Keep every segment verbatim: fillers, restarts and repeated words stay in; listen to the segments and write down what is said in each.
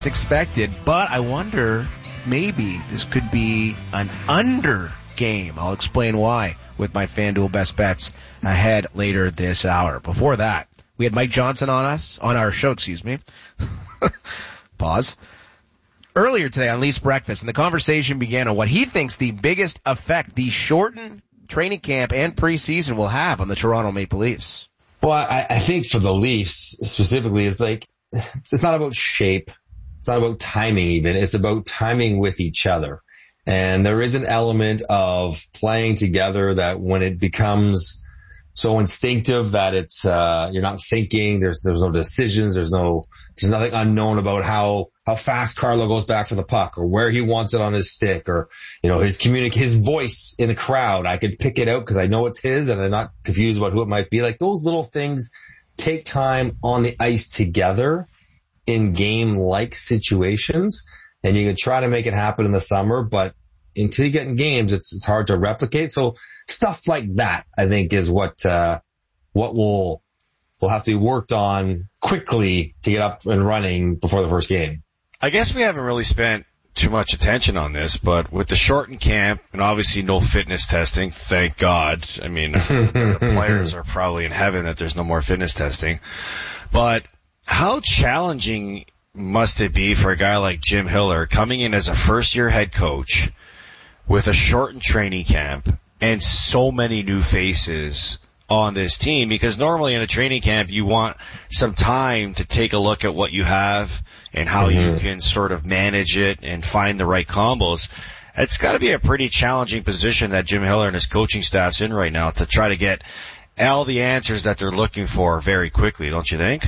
expected, but I wonder maybe this could be an under game. I'll explain why with my FanDuel best bets ahead later this hour. Before that, we had Mike Johnson on us, on our show, excuse me. Pause. Earlier today on Leafs Breakfast, and the conversation began on what he thinks the biggest effect the shortened training camp and preseason will have on the Toronto Maple Leafs. Well, I, I think for the Leafs specifically, it's like, it's not about shape. It's not about timing even. It's about timing with each other. And there is an element of playing together that when it becomes so instinctive that it's, uh, you're not thinking, there's, there's no decisions, there's no, there's nothing unknown about how, how fast Carlo goes back for the puck or where he wants it on his stick or, you know, his communic, his voice in a crowd. I could pick it out because I know it's his and I'm not confused about who it might be. Like those little things take time on the ice together in game-like situations, and you can try to make it happen in the summer, but until you get in games, it's it's hard to replicate. So stuff like that, I think, is what uh what will will have to be worked on quickly to get up and running before the first game. I guess we haven't really spent too much attention on this, but with the shortened camp and obviously no fitness testing, thank God. I mean, the players are probably in heaven that there's no more fitness testing, but how challenging must it be for a guy like Jim Hiller coming in as a first-year head coach with a shortened training camp and so many new faces on this team? Because normally in a training camp, you want some time to take a look at what you have and how mm-hmm. you can sort of manage it and find the right combos. It's got to be a pretty challenging position that Jim Hiller and his coaching staff's in right now to try to get all the answers that they're looking for very quickly, don't you think?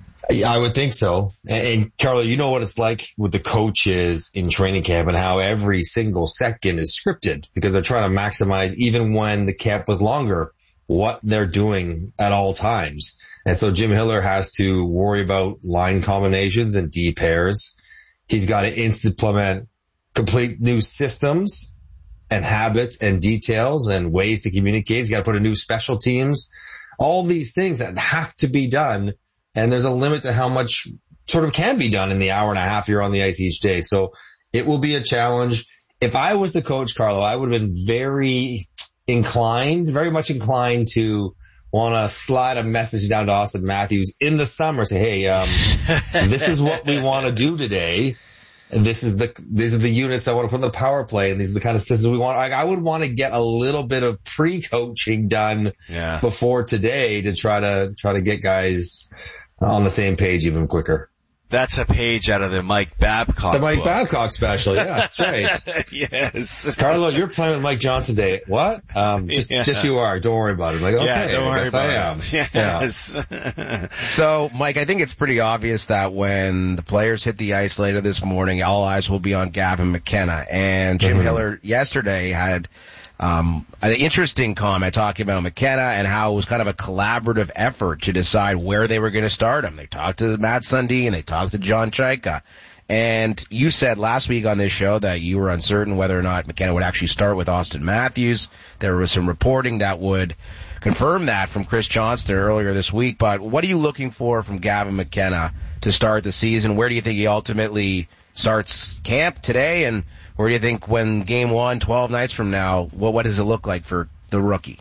I would think so. And, and Carlo, you know what it's like with the coaches in training camp and how every single second is scripted because they're trying to maximize, even when the camp was longer, what they're doing at all times. And so Jim Hiller has to worry about line combinations and D pairs. He's got to implement complete new systems and habits and details and ways to communicate. He's got to put in new special teams. All these things that have to be done. And there's a limit to how much sort of can be done in the hour and a half you're on the ice each day. So it will be a challenge. If I was the coach, Carlo, I would have been very inclined, very much inclined to want to slide a message down to Austin Matthews in the summer. Say, hey, um, this is what we want to do today. And this is the, these are the units I want to put in the power play. And these are the kind of systems we want. Like, I would want to get a little bit of pre-coaching done yeah. before today to try to, try to get guys on the same page even quicker. That's a page out of the Mike Babcock The Mike book. Babcock special, yeah, that's right. Yes. Carlo, you're playing with Mike Johnson today. What? Um, just, yeah. just you are. Don't worry about it. I'm like, okay, yeah, don't worry I guess about I am. it. Yes. Yeah. So, Mike, I think it's pretty obvious that when the players hit the ice later this morning, all eyes will be on Gavin McKenna. And Jim mm-hmm. Hiller yesterday had Um, an interesting comment talking about McKenna and how it was kind of a collaborative effort to decide where they were going to start him. They talked to Matt Sundin and they talked to John Chaika. And you said last week on this show that you were uncertain whether or not McKenna would actually start with Austin Matthews. There was some reporting that would confirm that from Chris Johnston earlier this week. But what are you looking for from Gavin McKenna to start the season? Where do you think he ultimately starts camp today? And where do you think when game one, twelve nights from now, what, what does it look like for the rookie?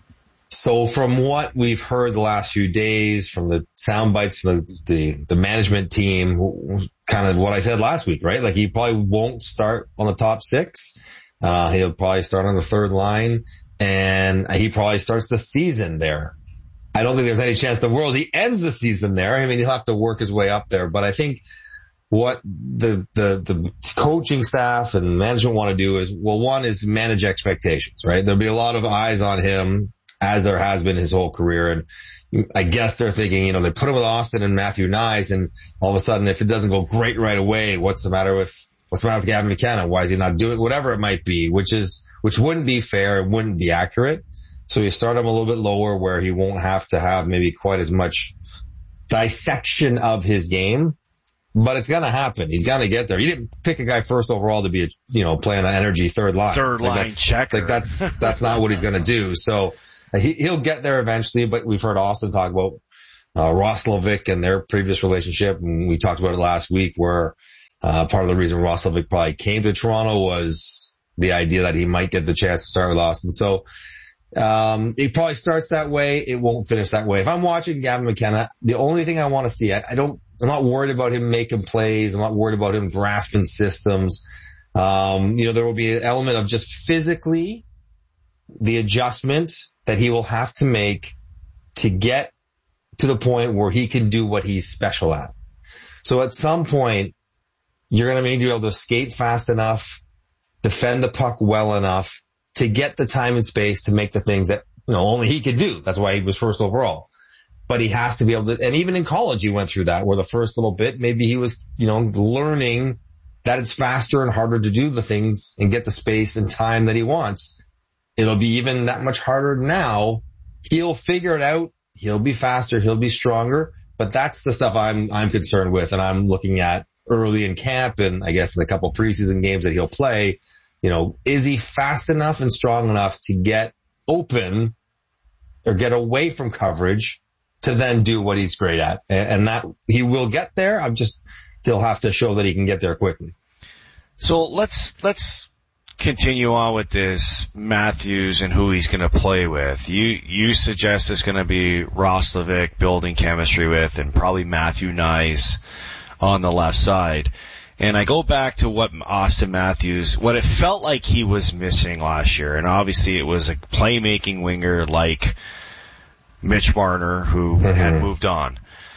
So from what we've heard the last few days, from the sound bites from the, the, the management team, kind of what I said last week, right? Like he probably won't start on the top six. Uh, he'll probably start on the third line and he probably starts the season there. I don't think there's any chance in the world he ends the season there. I mean, he'll have to work his way up there, but I think what the, the, the coaching staff and management want to do is, well, one is manage expectations, right? There'll be a lot of eyes on him as there has been his whole career. And I guess they're thinking, you know, they put him with Austin and Matthew Knies and all of a sudden if it doesn't go great right away, what's the matter with, what's the matter with Gavin McKenna? Why is he not doing whatever it might be, which is, which wouldn't be fair. It wouldn't be accurate. So you start him a little bit lower where he won't have to have maybe quite as much dissection of his game. But it's gonna happen. He's gonna get there. You didn't pick a guy first overall to be a, you know, playing an energy third line. Third like line checker. Like that's, that's not what he's gonna do. So he, he'll get there eventually, but we've heard Austin talk about, uh, Roslovic and their previous relationship. And we talked about it last week where Uh, part of the reason Roslovic probably came to Toronto was the idea that he might get the chance to start with Austin. So, um, it probably starts that way. It won't finish that way. If I'm watching Gavin McKenna, the only thing I want to see, I, I don't, I'm not worried about him making plays. I'm not worried about him grasping systems. Um, you know, there will be an element of just physically the adjustment that he will have to make to get to the point where he can do what he's special at. So at some point, you're going to need to be able to skate fast enough, defend the puck well enough to get the time and space to make the things that, you know, only he could do. That's why he was first overall. But he has to be able to, and even in college he went through that, where the first little bit, maybe he was, you know, learning that it's faster and harder to do the things and get the space and time that he wants. It'll be even that much harder now. He'll figure it out. He'll be faster. He'll be stronger. But that's the stuff I'm, I'm concerned with, and I'm looking at early in camp and I guess in a couple preseason games that he'll play. You know, is he fast enough and strong enough to get open or get away from coverage to then do what he's great at? And that he will get there. I'm just, he'll have to show that he can get there quickly. So let's, let's continue on with this Matthews and who he's going to play with. You, you suggest it's going to be Roslovic building chemistry with, and probably Matthew Knies on the left side. And I go back to what Auston Matthews, what it felt like he was missing last year. And obviously it was a playmaking winger like Mitch Marner, who mm-hmm. had moved on.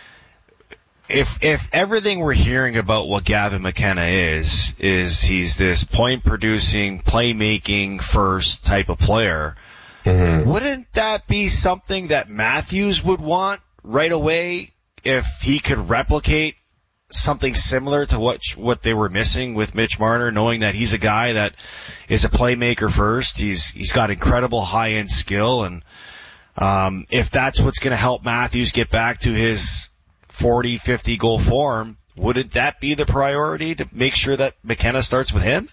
If, if everything we're hearing about what Gavin McKenna is, is he's this point producing, playmaking first type of player, mm-hmm. wouldn't that be something that Matthews would want right away if he could replicate something similar to what what they were missing with Mitch Marner, knowing that he's a guy that is a playmaker first. He's he's got incredible high end skill, and um if that's what's going to help Matthews get back to his forty, fifty goal form, wouldn't that be the priority to make sure that McKenna starts with him?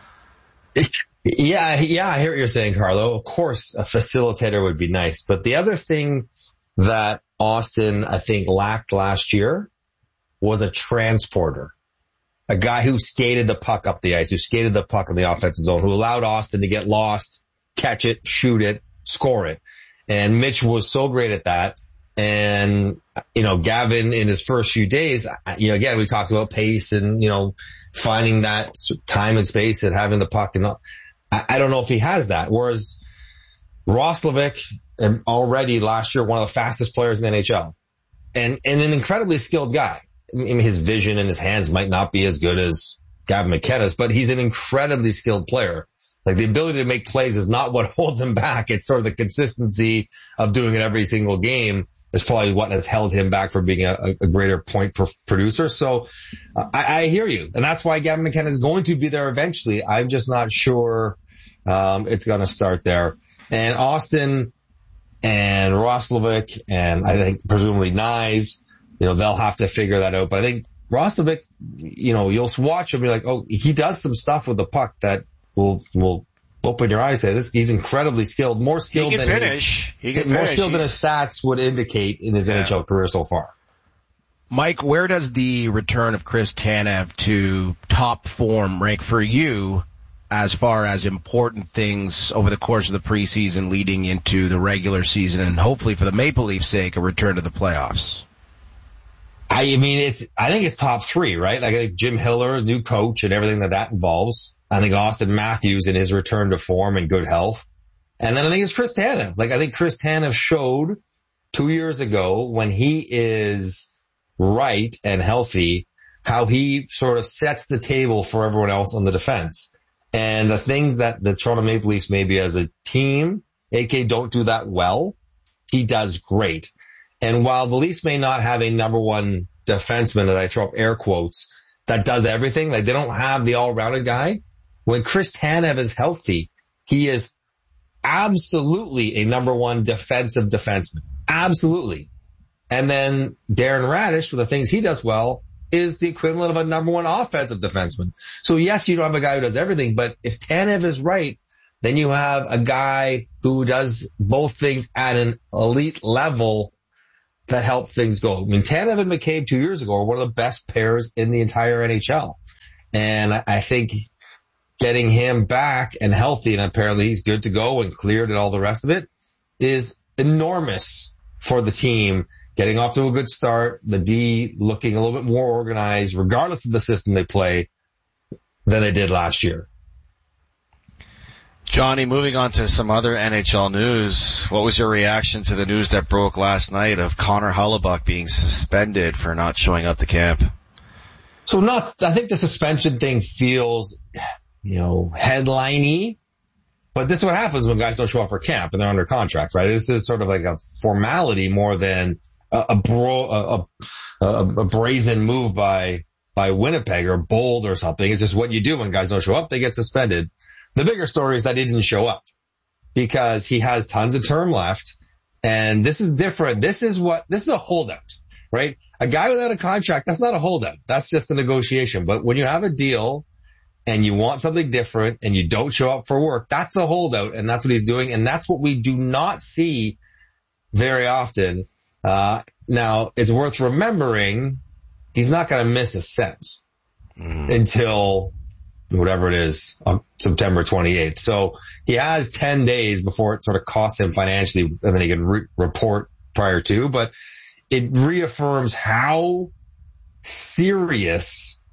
Yeah, yeah, I hear what you're saying, Carlo. Of course, a facilitator would be nice, but the other thing that Austin, I think, lacked last year was a transporter, a guy who skated the puck up the ice, who skated the puck in the offensive zone, who allowed Austin to get lost, catch it, shoot it, score it. And Mitch was so great at that. And, you know, Gavin in his first few days, you know, again, we talked about pace and, you know, finding that time and space and having the puck. And I, I don't know if he has that. Whereas Roslovic, already last year, one of the fastest players in the N H L, and, and an incredibly skilled guy. I mean, his vision and his hands might not be as good as Gavin McKenna's, but he's an incredibly skilled player. Like, the ability to make plays is not what holds him back. It's sort of the consistency of doing it every single game is probably what has held him back from being a, a greater point per producer. So uh, I, I hear you. And that's why Gavin McKenna is going to be there eventually. I'm just not sure um it's going to start there. And Austin and Roslovic and I think presumably Knies, you know, they'll have to figure that out. But I think Roslovic, you know, you'll watch him and be like, oh, he does some stuff with the puck that will, will open your eyes. Say this, he's incredibly skilled, more skilled he can than finish. His, he can more finish. skilled he's... than his stats would indicate in his yeah. N H L career so far. Mike, where does the return of Chris Tanev to top form rank for you as far as important things over the course of the preseason leading into the regular season, and hopefully for the Maple Leafs' sake, a return to the playoffs? I mean, it's, I think it's top three, right? Like, I think Jim Hiller, new coach, and everything that that involves. I think Auston Matthews in his return to form and good health. And then I think it's Chris Tanev. Like, I think Chris Tanev showed two years ago when he is right and healthy, how he sort of sets the table for everyone else on the defense. And the things that the Toronto Maple Leafs maybe as a team, A K, don't do that well, he does great. And while the Leafs may not have a number one defenseman, that I throw up air quotes, that does everything, like they don't have the all-rounded guy, when Chris Tanev is healthy, he is absolutely a number one defensive defenseman. Absolutely. And then Darren Radish, for the things he does well, is the equivalent of a number one offensive defenseman. So yes, you don't have a guy who does everything, but if Tanev is right, then you have a guy who does both things at an elite level that help things go. I mean, Tanev and McCabe two years ago were one of the best pairs in the entire N H L. And I, I think getting him back and healthy, and apparently he's good to go and cleared and all the rest of it, is enormous for the team. Getting off to a good start, the D looking a little bit more organized, regardless of the system they play, than they did last year. Johnny, moving on to some other N H L news, what was your reaction to the news that broke last night of Connor Hellebuyck being suspended for not showing up to camp? So not, I think the suspension thing feels, you know, headline-y, but this is what happens when guys don't show up for camp and they're under contract, right? This is sort of like a formality more than a, a, bro, a, a, a brazen move by, by Winnipeg or bold or something. It's just what you do when guys don't show up, they get suspended. The bigger story is that he didn't show up because he has tons of term left. And this is different. This is what, this is a holdout, right? A guy without a contract, that's not a holdout. That's just a negotiation. But when you have a deal and you want something different and you don't show up for work, that's a holdout. And that's what he's doing. And that's what we do not see very often. Uh, now it's worth remembering he's not going to miss a cent mm. until whatever it is, on September twenty-eighth. So he has ten days before it sort of costs him financially, and then he can re- report prior to, but it reaffirms how serious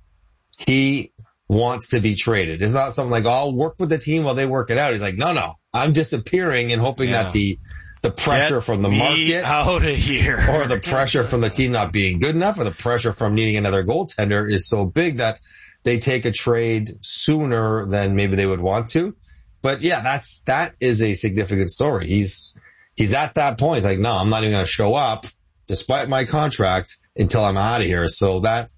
he wants to be traded. It's not something like, oh, I'll work with the team while they work it out. He's like, no, no, I'm disappearing and hoping yeah. that the, the pressure Get from the market out of here. or the pressure from the team not being good enough or the pressure from needing another goaltender is so big that they take a trade sooner than maybe they would want to. But yeah, that's, that is a significant story. He's, he's at that point. He's like, no, I'm not even going to show up despite my contract until I'm out of here. So that,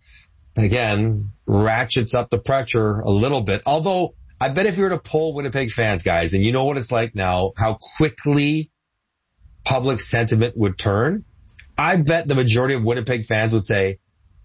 again, ratchets up the pressure a little bit. Although I bet if you were to poll Winnipeg fans, guys, and you know what it's like now, how quickly public sentiment would turn, I bet the majority of Winnipeg fans would say,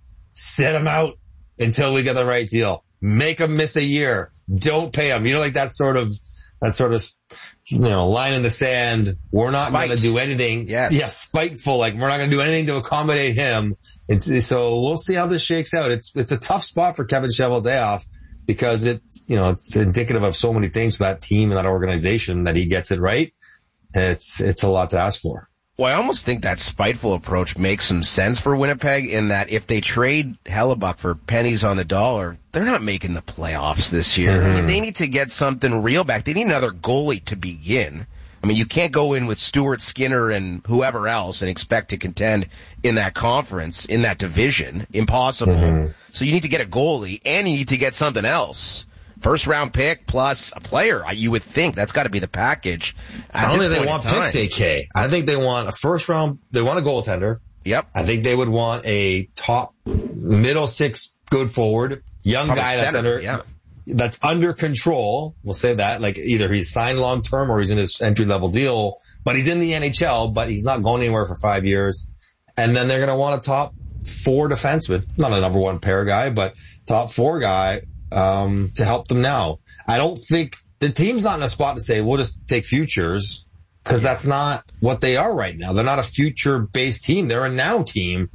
sit him out until we get the right deal. Make him miss a year. Don't pay him. You know, like that sort of, that sort of, you know, line in the sand. We're not going to do anything. Yes. Yeah, spiteful. Like we're not going to do anything to accommodate him. It's, so we'll see how this shakes out. It's, it's a tough spot for Kevin Cheveldayoff because it's, you know, it's indicative of so many things for that team and that organization that he gets it right. It's, it's a lot to ask for. Well, I almost think that spiteful approach makes some sense for Winnipeg in that if they trade Hellebuyck for pennies on the dollar, they're not making the playoffs this year. Mm-hmm. I mean, they need to get something real back. They need another goalie to begin. I mean, you can't go in with Stuart Skinner and whoever else and expect to contend in that conference, in that division. Impossible. Mm-hmm. So you need to get a goalie and you need to get something else. First round pick plus a player. You would think that's got to be the package. I don't think they want picks, A K. I think they want a first round. They want a goaltender. Yep. I think they would want a top middle six good forward, young Probably guy that's center, under, yeah. that's under control. We'll say that, like either he's signed long term or he's in his entry level deal, but he's in the N H L, but he's not going anywhere for five years. And then they're going to want a top four defenseman, not a number one pair guy, but top four guy. Um, to help them now. I don't think the team's not in a spot to say, we'll just take futures because that's not what they are right now. They're not a future based team. They're a now team.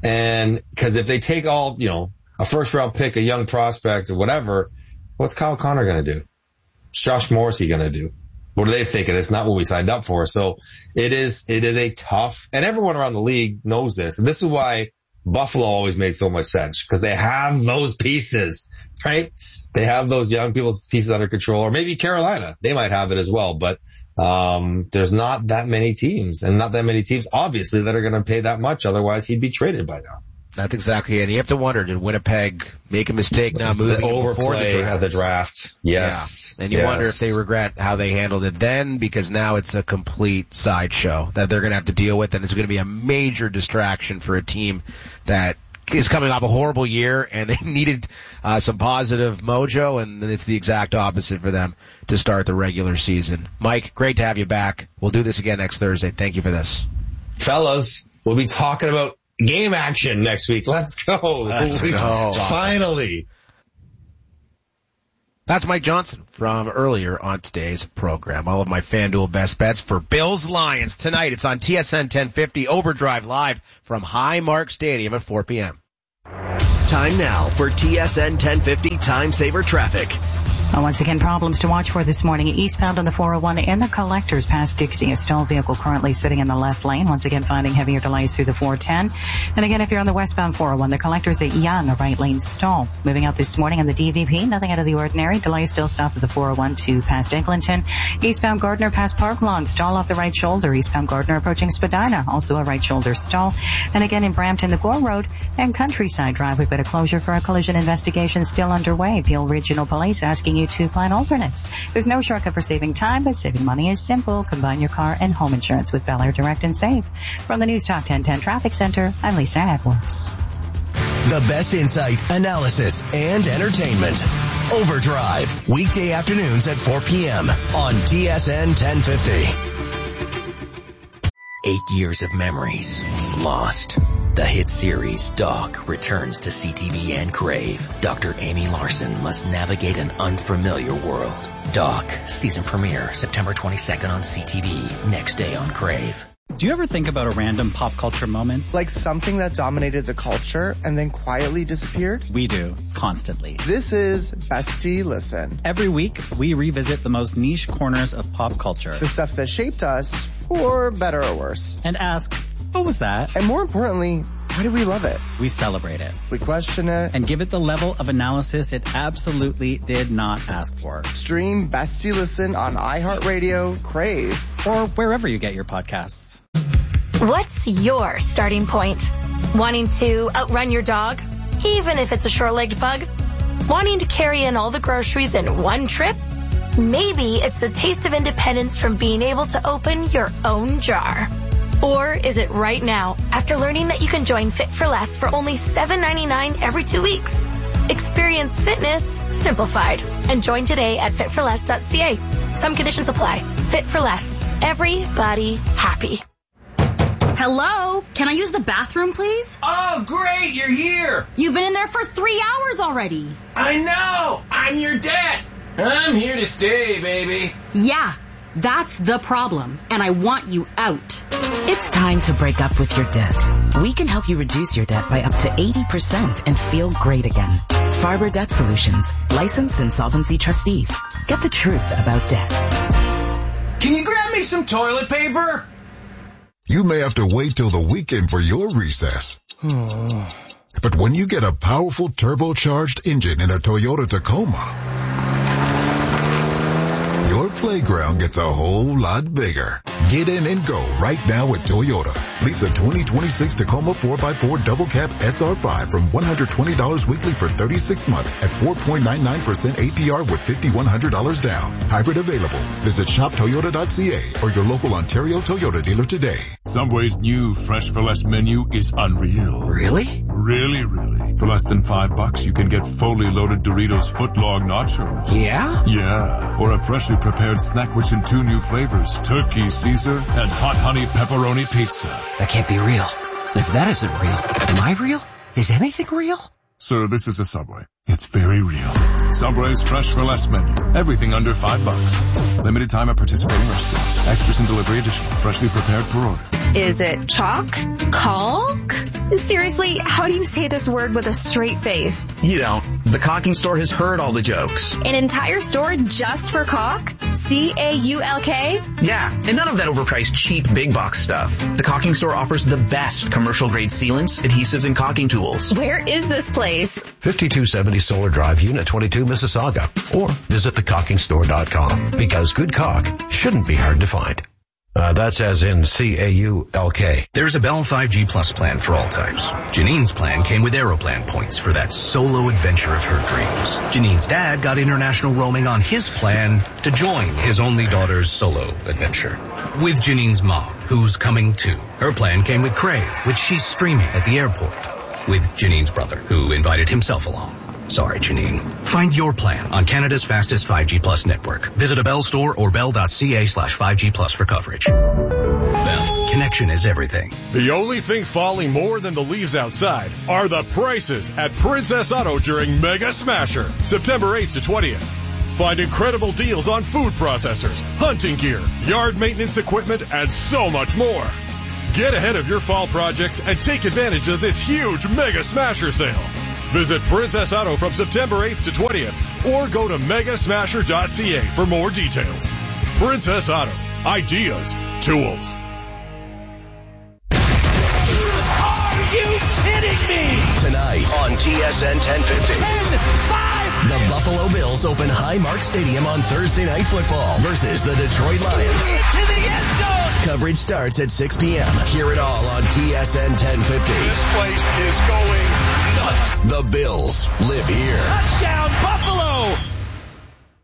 And cause if they take all, you know, a first round pick, a young prospect or whatever, what's Kyle Connor going to do? What's Josh Morrissey going to do? What do they think? And it's not what we signed up for. So it is, it is a tough, and everyone around the league knows this. And this is why Buffalo always made so much sense because they have those pieces. Right? They have those young people's pieces under control, or maybe Carolina. They might have it as well, but, um, there's not that many teams and not that many teams, obviously, that are going to pay that much. Otherwise, he'd be traded by now. That's exactly it. You have to wonder, did Winnipeg make a mistake now moving the overplay before the draft? At the draft? Yes. Yeah. And you yes. wonder if they regret how they handled it then, because now it's a complete sideshow that they're going to have to deal with, and it's going to be a major distraction for a team that is coming off a horrible year, and they needed uh, some positive mojo, and it's the exact opposite for them to start the regular season. Mike, great to have you back. We'll do this again next Thursday. Thank you for this. Fellas, we'll be talking about game action next week. Let's go. Let's go. Finally. That's Mike Johnson from earlier on today's program. All of my FanDuel best bets for Bills Lions tonight. It's on T S N ten fifty Overdrive live from Highmark Stadium at four p.m. Time now for T S N ten fifty Time Saver Traffic. Well, once again, problems to watch for this morning. Eastbound on the four oh one in the collectors past Dixie. A stalled vehicle currently sitting in the left lane. Once again, finding heavier delays through the four ten. And again, if you're on the westbound four oh one, the collectors at Young, a right lane stall. Moving out this morning on the D V P, nothing out of the ordinary. Delays still south of the four oh one to past Eglinton. Eastbound Gardner past Park Lawn. Stall off the right shoulder. Eastbound Gardner approaching Spadina. Also a right shoulder stall. And again in Brampton, the Gore Road and Countryside Drive. We've got a closure for a collision investigation still underway. Peel Regional Police asking you to plan alternates. There's no shortcut for saving time, but saving money is simple. Combine your car and home insurance with Bel Air Direct and Save. From the News Talk ten ten Traffic Center, I'm Lisa Edwards. The best insight, analysis, and entertainment. Overdrive, weekday afternoons at four p.m. on T S N ten fifty. Eight years of memories lost. The hit series Doc returns to C T V and Crave. Doctor Amy Larson must navigate an unfamiliar world. Doc, season premiere, September twenty-second on C T V, next day on Crave. Do you ever think about a random pop culture moment? Like something that dominated the culture and then quietly disappeared? We do, constantly. This is Bestie Listen. Every week, we revisit the most niche corners of pop culture. The stuff that shaped us, for better or worse. And ask, what was that? And more importantly, why do we love it? We celebrate it. We question it. And give it the level of analysis it absolutely did not ask for. Stream Bestie Listen on iHeartRadio, Crave, or wherever you get your podcasts. What's your starting point? Wanting to outrun your dog, even if it's a short-legged pug? Wanting to carry in all the groceries in one trip? Maybe it's the taste of independence from being able to open your own jar. Or is it right now, after learning that you can join Fit for Less for only seven ninety-nine every two weeks? Experience fitness simplified and join today at fit for less dot c a. Some conditions apply. Fit for Less. Everybody happy. Hello? Can I use the bathroom, please? Oh, great, you're here. You've been in there for three hours already. I know. I'm your dad. I'm here to stay, baby. Yeah, that's the problem, and I want you out. It's time to break up with your debt. We can help you reduce your debt by up to eighty percent and feel great again. Farber Debt Solutions, licensed insolvency trustees. Get the truth about debt. Can you grab me some toilet paper? You may have to wait till the weekend for your recess. But when you get a powerful turbocharged engine in a Toyota Tacoma, your playground gets a whole lot bigger. Get in and go right now with Toyota. Lease a twenty twenty-six Tacoma four by four Double Cab S R five from one hundred twenty dollars weekly for thirty-six months at four point nine nine percent A P R with five thousand one hundred dollars down. Hybrid available. Visit shop toyota dot c a or your local Ontario Toyota dealer today. Subway's new Fresh for Less menu is unreal. Really? Really, really. For less than five bucks, you can get fully loaded Doritos footlong nachos. Yeah? Yeah. Or a freshly prepared snack rich in two new flavors, turkey Caesar and hot honey pepperoni pizza. That can't be real. If that isn't real, am I real? Is anything real? Sir, this is a Subway. It's very real. Subway's Fresh for Less menu. Everything under five bucks. Limited time at participating restaurants. Extras and delivery additional. Freshly prepared per order. Is it chalk? Caulk? Seriously, how do you say this word with a straight face? You don't. The Caulking Store has heard all the jokes. An entire store just for caulk? C A U L K? Yeah, and none of that overpriced cheap big box stuff. The Caulking Store offers the best commercial grade sealants, adhesives, and caulking tools. Where is this place? fifty-two seventy Solar Drive, Unit twenty-two, Mississauga. Or visit the caulking store dot com. Because good caulk shouldn't be hard to find. Uh, that's as in C A U L K. There's a Bell five G Plus plan for all types. Janine's plan came with Aeroplan points for that solo adventure of her dreams. Janine's dad got international roaming on his plan to join his only daughter's solo adventure. With Janine's mom, who's coming too. Her plan came with Crave, which she's streaming at the airport. With Janine's brother, who invited himself along. Sorry, Janine. Find your plan on Canada's fastest five G Plus network. Visit a Bell store or bell dot c a slash five G plus for coverage. Bell, connection is everything. The only thing falling more than the leaves outside are the prices at Princess Auto during Mega Smasher, September eighth to twentieth. Find incredible deals on food processors, hunting gear, yard maintenance equipment, and so much more. Get ahead of your fall projects and take advantage of this huge Mega Smasher sale. Visit Princess Auto from September eighth to twentieth or go to mega smasher dot c a for more details. Princess Auto. Ideas. Tools. Are you kidding me? Tonight on T S N ten fifty. ten five. The Buffalo Bills open Highmark Stadium on Thursday Night Football versus the Detroit Lions. Into the end zone. Coverage starts at six p.m. Hear it all on T S N ten fifty. This place is going nuts. The Bills live here. Touchdown, Buffalo!